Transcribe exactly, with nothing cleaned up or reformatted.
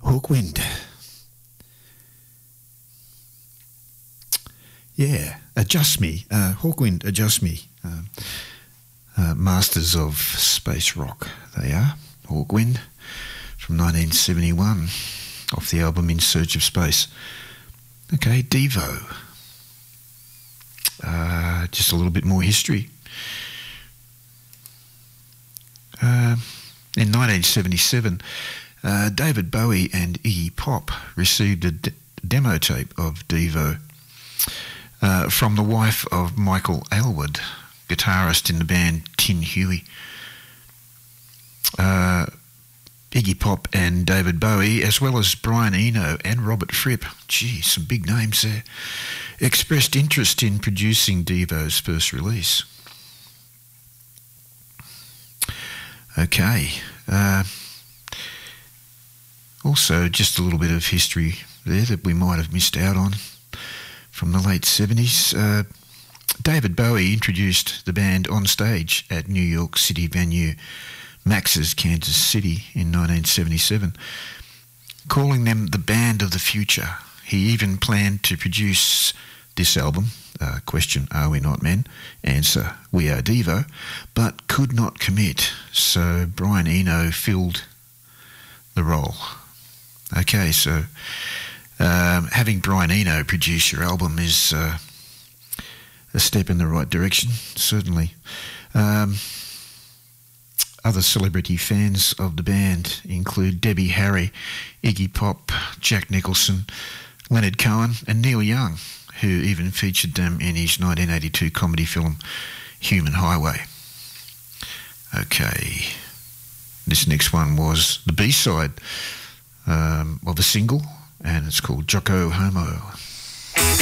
Hawkwind. Yeah, Adjust Me. Uh, Hawkwind, Adjust Me. Uh, uh, masters of space rock, they are. Hawkwind from nineteen seventy-one, off the album In Search of Space. Okay, Devo. Uh, just a little bit more history. Uh, in nineteen seventy-seven, uh, David Bowie and Iggy Pop received a d- demo tape of Devo uh, from the wife of Michael Aylward, guitarist in the band Tin Huey. Uh, Iggy Pop and David Bowie, as well as Brian Eno and Robert Fripp, gee, some big names there, expressed interest in producing Devo's first release. Okay. Uh, also, just a little bit of history there that we might have missed out on from the late seventies. Uh, David Bowie introduced the band on stage at New York City venue Max's Kansas City in nineteen seventy-seven, calling them the band of the future. He even planned to produce this album, uh, question, are we not men? Answer, we are Devo, but could not commit, so Brian Eno filled the role. Okay, so um, having Brian Eno produce your album is uh, a step in the right direction, certainly. Um, Other celebrity fans of the band include Debbie Harry, Iggy Pop, Jack Nicholson, Leonard Cohen and Neil Young, who even featured them in his nineteen eighty-two comedy film Human Highway. Okay, this next one was the B-side um, of a single, and it's called Jocko Homo.